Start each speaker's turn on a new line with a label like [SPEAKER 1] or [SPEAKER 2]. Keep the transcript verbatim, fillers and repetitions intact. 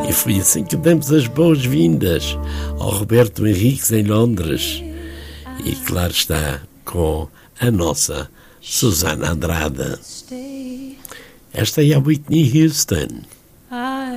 [SPEAKER 1] E foi assim que demos as boas-vindas ao Roberto Henriques em Londres. E claro está, com a nossa Susana Andrade. Esta é a Whitney Houston.